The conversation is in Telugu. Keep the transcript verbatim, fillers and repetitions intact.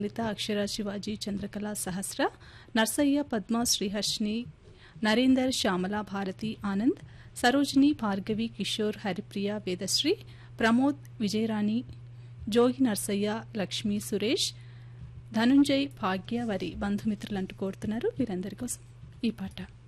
లలిత అక్షర శివాజీ చంద్రకళ సహస్ర నర్సయ్య పద్మ శ్రీహర్షిని నరేందర్ శ్యామల భారతి ఆనంద్ సరోజిని భార్గవి కిషోర్ హరిప్రియ వేదశ్రీ ప్రమోద్ విజయరాణి జోగి నర్సయ్య లక్ష్మి సురేష్ ధనుంజయ్ భాగ్య వారి బంధుమిత్రులంటూ కోరుతున్నారు. వీరందరి కోసం ఈ పాట.